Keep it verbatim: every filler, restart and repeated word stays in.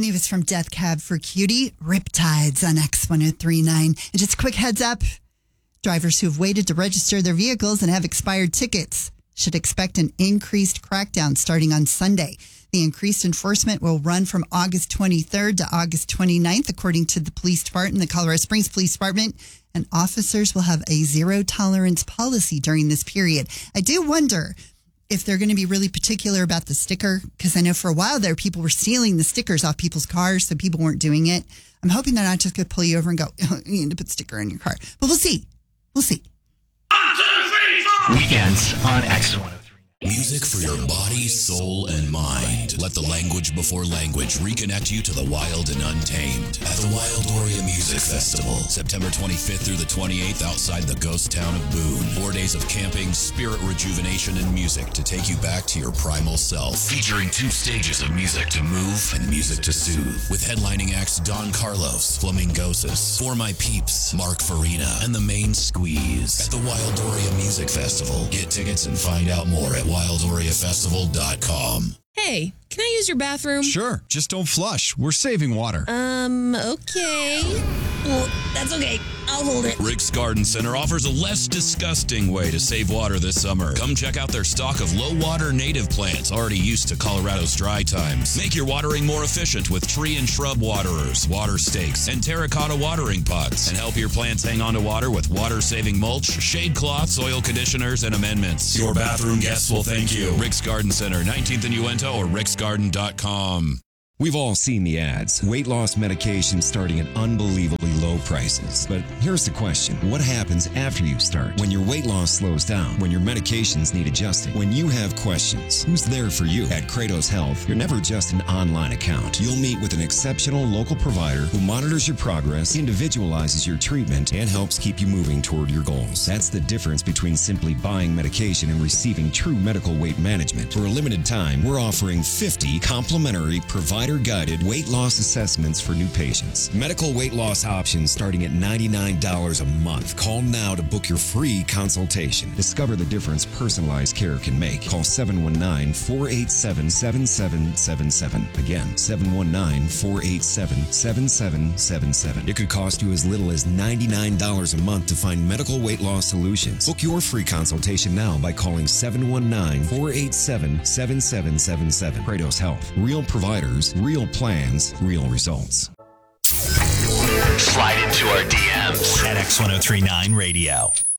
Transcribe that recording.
News from Death Cab for Cutie, Riptides on X one oh three point nine. And just a quick heads up, drivers who have waited to register their vehicles and have expired tickets should expect an increased crackdown starting on Sunday. The increased enforcement will run from August twenty-third to August twenty-ninth, according to the police department, the Colorado Springs Police Department. And officers will have a zero tolerance policy during this period. I do wonder if they're going to be really particular about the sticker, because I know for a while there, people were stealing the stickers off people's cars, so people weren't doing it. I'm hoping they're not just going to pull you over and go, oh, you need to put a sticker on your car. But we'll see. We'll see. One, two, three, four. Weekends on X one oh three. Music for your body, soul, and mind. Let the language before language reconnect you to the wild and untamed at the Wildoria Music Festival, September twenty-fifth through the twenty-eighth outside the ghost town of Boone. Four days of camping, spirit rejuvenation, and music to take you back to your primal self. Featuring two stages of music to move and music to soothe. With headlining acts Don Carlos, Flamingosis, For My Peeps, Mark Farina, and the Main Squeeze. At the Wildoria Music Festival. Get tickets and find out more at wildoria festival dot com. Hey, can I use your bathroom? Sure, just don't flush. We're saving water. Um, okay. Well, that's okay. I'll hold it. Rick's Garden Center offers a less disgusting way to save water this summer. Come check out their stock of low-water native plants already used to Colorado's dry times. Make your watering more efficient with tree and shrub waterers, water stakes, and terracotta watering pots. And help your plants hang on to water with water-saving mulch, shade cloths, oil conditioners, and amendments. Your bathroom guests will thank you. Rick's Garden Center, nineteenth and Uinta, or ricks garden dot com. We've all seen the ads. Weight loss medication starting at unbelievably low prices. But here's the question. What happens after you start? When your weight loss slows down? When your medications need adjusting? When you have questions? Who's there for you? At Kratos Health, you're never just an online account. You'll meet with an exceptional local provider who monitors your progress, individualizes your treatment, and helps keep you moving toward your goals. That's the difference between simply buying medication and receiving true medical weight management. For a limited time, we're offering fifty complimentary provider guided weight loss assessments for new patients. Medical weight loss options starting at ninety-nine dollars a month. Call now to book your free consultation. Discover the difference personalized care can make. Call seven one nine, four eight seven, seven seven seven seven. Again, seven one nine, four eight seven, seven seven seven seven. It could cost you as little as ninety-nine dollars a month to find medical weight loss solutions. Book your free consultation now by calling seven one nine, four eight seven, seven seven seven seven. Kratos Health. Real providers, real plans, real results. Slide into our D Ms at X one oh three point nine Radio.